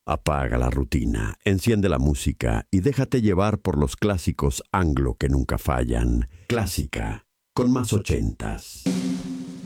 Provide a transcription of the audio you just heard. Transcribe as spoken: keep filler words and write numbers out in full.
Apaga la rutina, enciende la música y déjate llevar por los clásicos anglo que nunca fallan. Clásica, con más ochentas.